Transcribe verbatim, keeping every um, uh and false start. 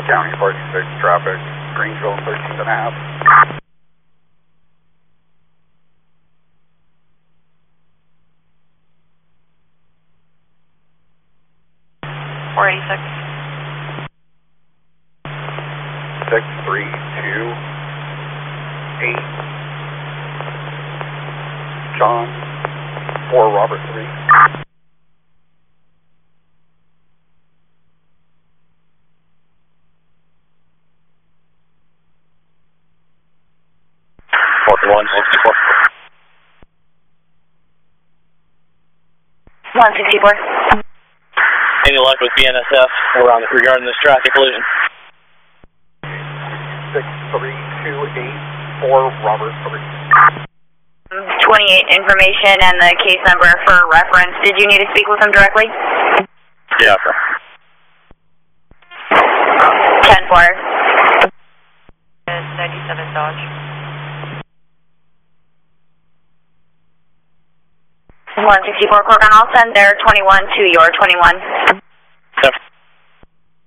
County forty-six traffic, Grangeville thirteenth and a half. four eighty-six. six three two eight. John, four Robert three. one sixty-four. one sixty-four. Any luck with B N S F around regarding this traffic collision? six three two eight four Robert three. twenty-eight information and the case number for reference. Did you need to speak with him directly? Yeah, sir. ten four. ninety-seven Dodge. one sixty-four Corcoran, I'll send their twenty-one to your twenty-one.